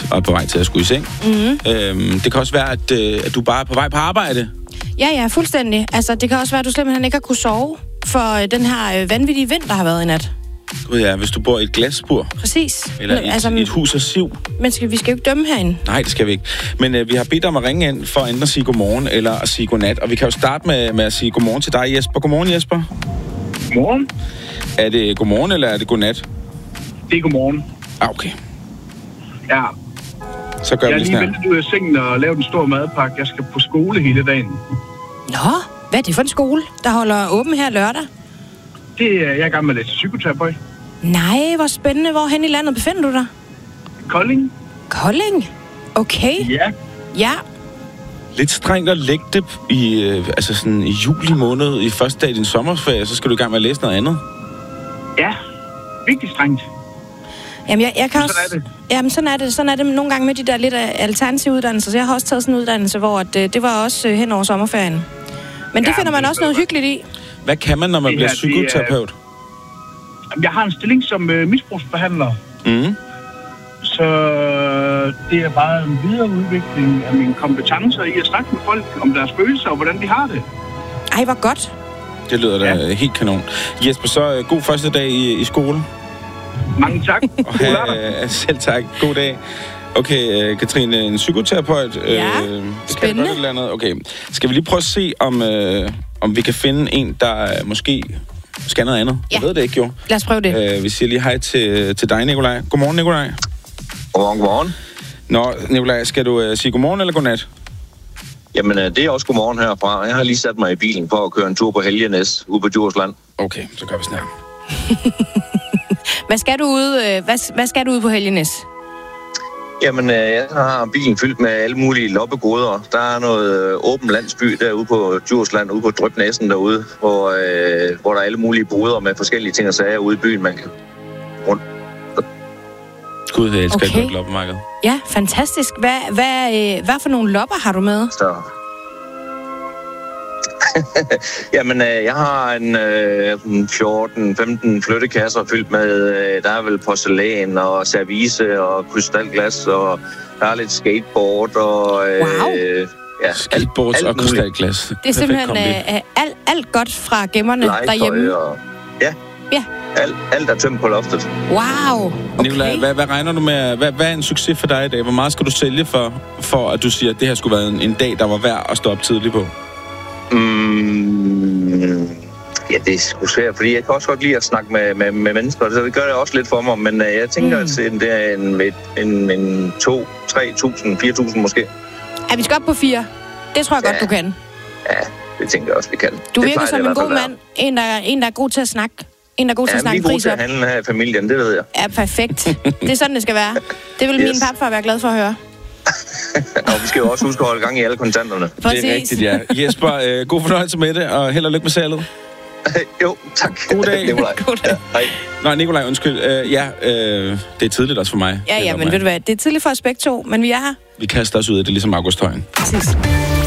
og er på vej til at skulle i seng. Det kan også være, at du bare er på vej på arbejde. Ja, fuldstændig. Altså, det kan også være, at du simpelthen ikke har kunne sove for den her vanvittige vind, der har været i nat. Gud ja, hvis du bor i et glasbur. Præcis. Eller et hus af siv. Men vi skal jo ikke dømme herinde. Nej, det skal vi ikke. Men vi har bedt om at ringe ind for enten at sige godmorgen eller at sige godnat. Og vi kan jo starte med at sige godmorgen til dig, Jesper. Godmorgen, Jesper. Godmorgen. Er det godmorgen, eller er det godnat? Det er godmorgen. Okay. Ja. Så gør vi lige snart. ventet ud af sengen og lavet en stor madpakke. Jeg skal på skole hele dagen. Nå, hvad er det for en skole, der holder åben her lørdag? Jeg er i gang med at læse psykoterapeut. Nej, hvor spændende. Hvorhen i landet befinder du dig? Kolding. Kolding? Okay. Ja. Ja. Lidt strengt at lægge det i juli måned, i første dag i din sommerferie, så skal du i gang med at læse noget andet. Ja, virkelig strengt. Jamen, jeg kan sådan også... er det. Jamen, sådan er det nogle gange med de der lidt alternative uddannelser. Så jeg har også taget sådan en uddannelse, hvor det var også hen over sommerferien. Men det finder man også noget hyggeligt i. Hvad kan man, når man bliver psykoterapeut? Jeg har en stilling som misbrugsbehandler. Så det er bare en videreudvikling af mine kompetencer i at snakke med folk om deres følelser og hvordan de har det. Ej, hvor godt. Det lyder da helt kanon. Jesper, så god første dag i skole. Mange tak. Selv tak. God dag. Okay, Katrine, en psykoterapeut. Ja, spændende. Eller andet. Okay, skal vi lige prøve at se, om vi kan finde en, der måske skal noget andet? Ja. Jeg ved det ikke, jo. Lad os prøve det. Vi siger lige hej til dig, Nikolaj. Godmorgen, Nikolaj. Godmorgen. Nå, Nikolaj, skal du sige godmorgen eller godnat? Jamen, det er også godmorgen herfra. Jeg har lige sat mig i bilen for at køre en tur på Helgenæs ude på Djursland. Okay, så gør vi snart. Hvad skal du ude på Helgenæs? Jamen, jeg har bilen fyldt med alle mulige loppegoder. Der er noget åben landsby derude på Djursland, ude på Drøbnæsen derude, hvor der er alle mulige boder med forskellige ting og sager ude i byen, man kan rundt. Gud, jeg elsker et godt loppemarked. Ja, fantastisk. Hvad for nogle lopper har du med? Så. Jamen, jeg har en 14-15 flyttekasser fyldt med, der er vel porcelæn og service og krystalglas, og der er lidt skateboard og... Ja, skateboards og krystalglas. Det er simpelthen alt godt fra gemmerne derhjemme. Ja. Alt er tømt på loftet. Wow. Okay. Nikolaj, hvad regner du med? Hvad er en succes for dig i dag? Hvor meget skal du sælge for at du siger, at det her skulle være en dag, der var værd at stå op tidligt på? Ja, det er sgu svært, fordi jeg kan også godt lide at snakke med mennesker, så det gør det også lidt for mig, men jeg tænker, at det er en 2, 3.000, 4.000 måske. Ja, vi skal op på 4. Det tror jeg godt, du kan. Ja, det tænker jeg også, vi kan. Du virker som en god mand. En, der er god til at snakke. En, der er god til at snakke pris op. Ja, vi er gode til at handle her i familien, det ved jeg. Ja, perfekt. Det er sådan, det skal være. Det vil min papfar være glad for at høre. Og vi skal jo også huske at holde gang i alle kontanterne. Præcis. Det er rigtigt, ja. Jesper, god fornøjelse med det, og held og lykke med salget. Jo, tak. God dag. Nikolaj. God dag. Ja, hej. Nå, Nikolaj, undskyld. Det er tidligt også for mig. Ja, men ved du hvad, det er tidligt for os begge to, men vi er her. Vi kaster os ud af det, ligesom August Højen. Præcis.